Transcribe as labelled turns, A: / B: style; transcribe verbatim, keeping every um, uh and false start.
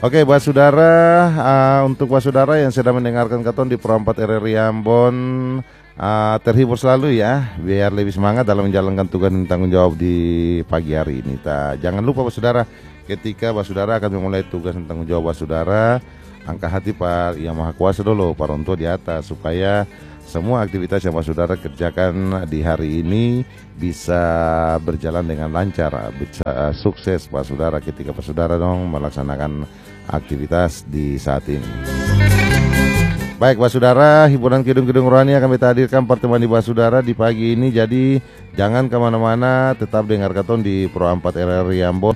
A: Oke, buat saudara, uh, untuk buat saudara yang sedang mendengarkan Katon di Pro empat R R I Ambon, uh, terhibur selalu ya, biar lebih semangat dalam menjalankan tugas dan tanggung jawab di pagi hari ini. Ta. Jangan lupa buat saudara, ketika buat saudara akan memulai tugas dan tanggung jawab buat saudara, angkat hati Pak Yang Maha Kuasa dulu, para orang tua di atas, supaya semua aktivitas yang Pak Saudara kerjakan di hari ini bisa berjalan dengan lancar, bisa uh, sukses Pak Saudara ketika Pak Saudara dong melaksanakan aktivitas di saat ini. Baik Pak Saudara, hiburan Kidung-Kidung Rohani akan kita hadirkan pertemuan di Pak Saudara di pagi ini. Jadi jangan kemana-mana, tetap dengar Katon di Pro empat R R I Ambon.